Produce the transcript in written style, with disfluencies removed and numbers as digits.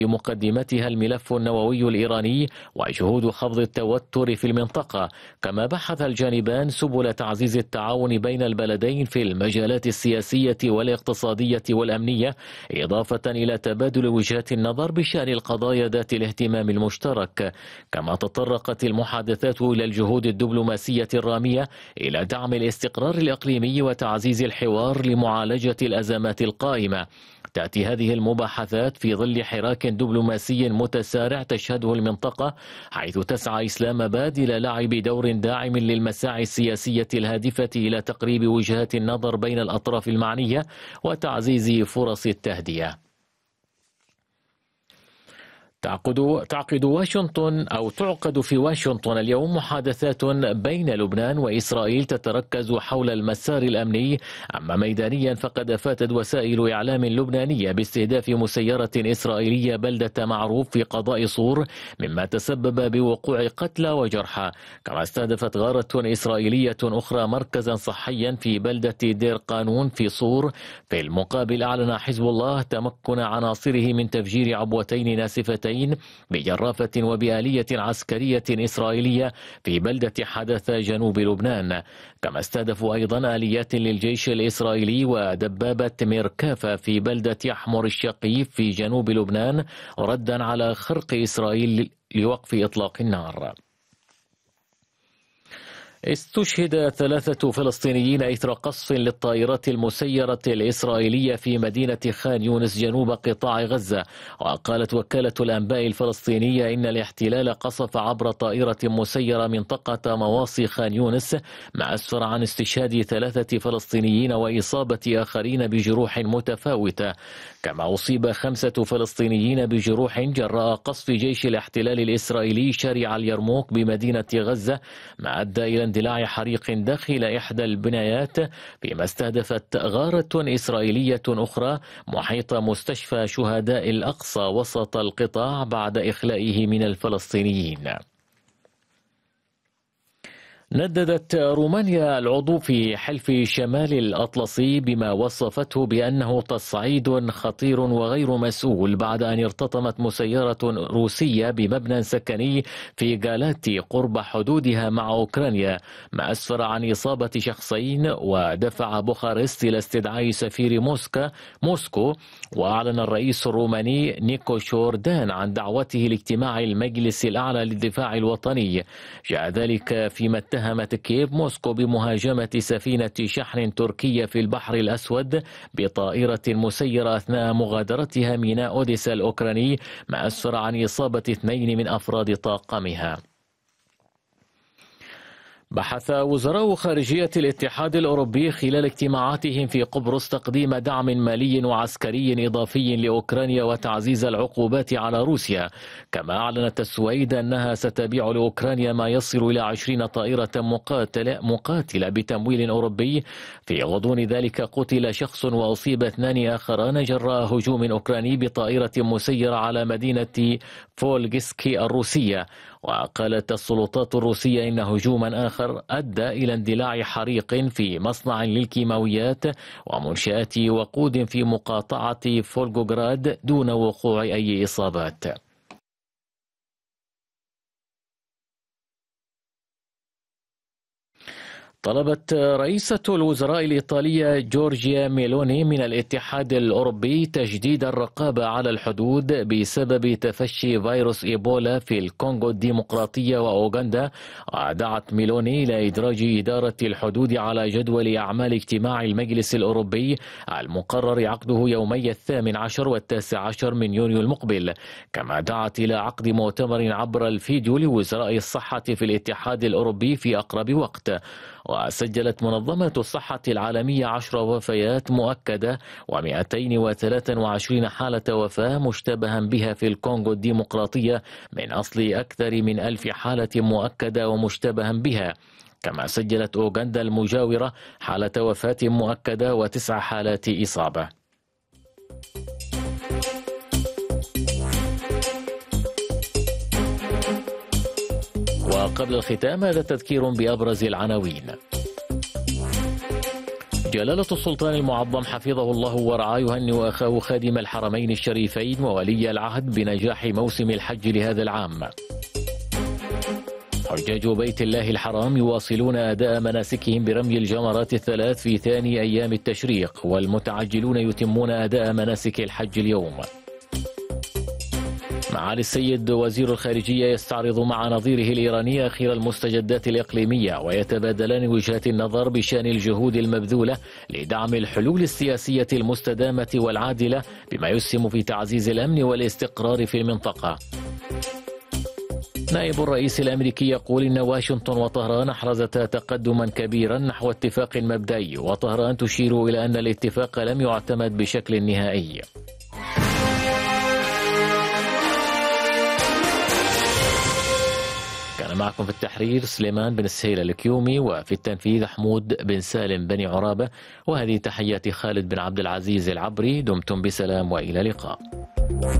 مقدمتها الملف النووي الإيراني وجهود خفض التوتر في المنطقة. كما بحث الجانبان سبل تعزيز التعاون بين البلدين في المجالات السياسية والاقتصادية والأمنية، إضافة إلى تبادل وجهات النظر بشأن القضايا ذات الاهتمام المشترك. كما تطرقت المحادثات إلى الجهود الدبلوماسية الرامية إلى دعم الاستقرار الإقليمي وتعزيز الحوار لمعالجة الأزمات القائمة. تأتي هذه المباحثات في ظل حراك دبلوماسي متسارع تشهده المنطقة، حيث تسعى إسلام آباد إلى لعب دور داعم للمساعي السياسية الهادفة إلى تقريب وجهات النظر بين الأطراف المعنية وتعزيز فرص التهدئة. تعقد في واشنطن اليوم محادثات بين لبنان وإسرائيل تتركز حول المسار الأمني. أما ميدانيا فقد أفادت وسائل إعلام لبنانية باستهداف مسيرة إسرائيلية بلدة معروف في قضاء صور، مما تسبب بوقوع قتلى وجرحى. كما استهدفت غارة إسرائيلية أخرى مركزا صحيا في بلدة دير قانون في صور. في المقابل أعلن حزب الله تمكن عناصره من تفجير عبوتين ناسفتين بجرافة وبآلية عسكرية إسرائيلية في بلدة حدث جنوب لبنان. كما استهدفوا أيضا آليات للجيش الإسرائيلي ودبابة ميركافا في بلدة يحمر الشقيف في جنوب لبنان، ردا على خرق إسرائيل لوقف إطلاق النار. استشهد 3 فلسطينيين إثر قصف للطائرات المسيرة الإسرائيلية في مدينة خان يونس جنوب قطاع غزة. وقالت وكالة الأنباء الفلسطينية إن الاحتلال قصف عبر طائرة مسيرة منطقة مواصي خان يونس، ما أسفر عن استشهاد 3 فلسطينيين وإصابة آخرين بجروح متفاوتة. كما أصيب 5 فلسطينيين بجروح جراء قصف جيش الاحتلال الإسرائيلي شارع اليرموك بمدينة غزة، ما أدى إلى اندلاع حريق داخل إحدى البنايات، فيما استهدفت غارة إسرائيلية أخرى محيط مستشفى شهداء الأقصى وسط القطاع بعد إخلائه من الفلسطينيين. نددت رومانيا العضو في حلف شمال الأطلسي بما وصفته بأنه تصعيد خطير وغير مسؤول بعد أن ارتطمت مسيرة روسية بمبنى سكني في غالاتي قرب حدودها مع أوكرانيا، ما أسفر عن إصابة شخصين ودفع بوخارست إلى استدعاء سفير موسكو. وأعلن الرئيس الروماني نيكو شوردان عن دعوته لاجتماع المجلس الأعلى للدفاع الوطني. جاء ذلك فيما اتهمت كييف موسكو بمهاجمة سفينة شحن تركية في البحر الأسود بطائرة مسيرة أثناء مغادرتها ميناء أوديسا الأوكراني، ما أسفر عن إصابة 2 من أفراد طاقمها. بحث وزراء خارجية الاتحاد الأوروبي خلال اجتماعاتهم في قبرص تقديم دعم مالي وعسكري إضافي لأوكرانيا وتعزيز العقوبات على روسيا. كما أعلنت السويد أنها ستبيع لأوكرانيا ما يصل إلى 20 طائرة مقاتلة بتمويل أوروبي. في غضون ذلك قتل شخص وأصيب 2 آخران جراء هجوم أوكراني بطائرة مسيرة على مدينة فولغسكي الروسية. وقالت السلطات الروسية إن هجوما آخر أدى إلى اندلاع حريق في مصنع للكيماويات ومنشآت وقود في مقاطعة فولغوغراد دون وقوع أي إصابات. طلبت رئيسة الوزراء الإيطالية جورجيا ميلوني من الاتحاد الأوروبي تجديد الرقابة على الحدود بسبب تفشي فيروس إيبولا في الكونغو الديمقراطية وأوغندا. ودعت ميلوني إلى إدراج إدارة الحدود على جدول أعمال اجتماع المجلس الأوروبي المقرر عقده يومي 18 و19 من يونيو المقبل. كما دعت إلى عقد مؤتمر عبر الفيديو لوزراء الصحة في الاتحاد الأوروبي في أقرب وقت. وسجلت منظمة الصحة العالمية 10 وفيات مؤكدة و223 حالة وفاة مشتبها بها في الكونغو الديمقراطية من أصل أكثر من 1000 حالة مؤكدة ومشتبها بها. كما سجلت أوغندا المجاورة حالة وفاة مؤكدة و9 حالات إصابة. وقبل الختام هذا تذكير بأبرز العناوين. جلالة السلطان المعظم حفظه الله ورعاه يهنئ أخاه خادم الحرمين الشريفين وولي العهد بنجاح موسم الحج لهذا العام. حجاج بيت الله الحرام يواصلون أداء مناسكهم برمي الجمرات الثلاث في ثاني أيام التشريق، والمتعجلون يتمون أداء مناسك الحج اليوم. معالي السيد وزير الخارجية يستعرض مع نظيره الإيراني أخير المستجدات الإقليمية، ويتبادلان وجهات النظر بشأن الجهود المبذولة لدعم الحلول السياسية المستدامة والعادلة بما يسهم في تعزيز الأمن والاستقرار في المنطقة. نائب الرئيس الأمريكي يقول إن واشنطن وطهران أحرزتا تقدما كبيرا نحو اتفاق مبدئي، وطهران تشير إلى أن الاتفاق لم يعتمد بشكل نهائي. كان معكم في التحرير سليمان بن السهيل الكيومي، وفي التنفيذ حمود بن سالم بن عرابة، وهذه تحيات خالد بن عبد العزيز العبري. دمتم بسلام وإلى اللقاء.